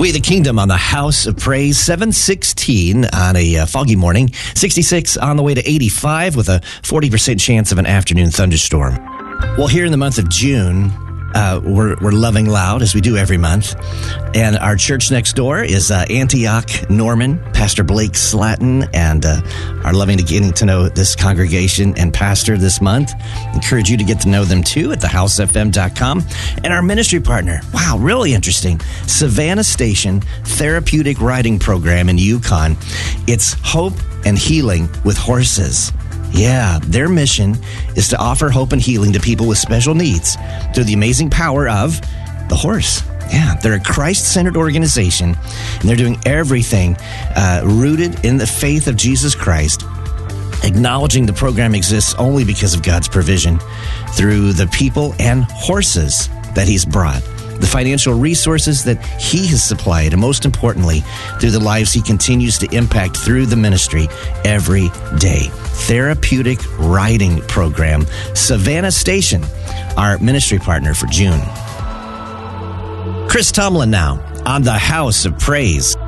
We the Kingdom on the House of Praise, 716 on a foggy morning, 66 on the way to 85 with a 40% chance of an afternoon thunderstorm. Well, here in the month of June, we're loving loud as we do every month. And our church next door is Antioch Norman, Pastor Blake Slatton, and are loving to getting to know this congregation and pastor this month. Encourage you to get to know them too at thehousefm.com. And our ministry partner, wow, really interesting, Savannah Station Therapeutic Riding Program in Yukon. It's hope and healing with horses. Yeah, their mission is to offer hope and healing to people with special needs through the amazing power of the horse. Yeah, they're a Christ-centered organization, and they're doing everything rooted in the faith of Jesus Christ, acknowledging the program exists only because of God's provision through the people and horses that He's brought, the financial resources that He has supplied, and most importantly, through the lives He continues to impact through the ministry every day. Therapeutic Riding Program, Savannah Station, our ministry partner for June. Chris Tomlin now on the House of Praise.